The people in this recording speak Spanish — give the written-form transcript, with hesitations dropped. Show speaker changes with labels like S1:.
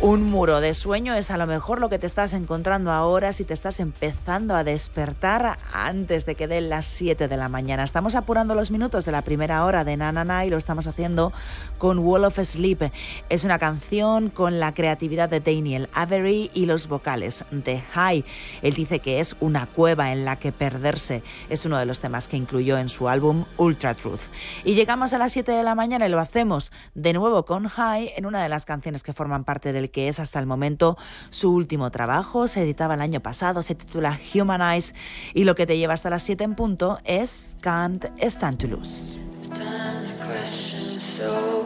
S1: Un muro de sueño es a lo mejor lo que te estás encontrando ahora si te estás empezando a despertar antes de que den las 7 de la mañana. Estamos apurando los minutos de la primera hora de Na Na Na y lo estamos haciendo con Wall of Sleep. Es una canción con la creatividad de Daniel Avery y los vocales de High. Él dice que es una cueva en la que perderse. Es uno de los temas que incluyó en su álbum Ultra Truth. Y llegamos a las 7 de la mañana y lo hacemos de nuevo con High en una de las canciones que forman parte del que es hasta el momento su último trabajo. Se editaba el año pasado, se titula Humanize y lo que te lleva hasta las 7 en punto es Can't Stand to Lose.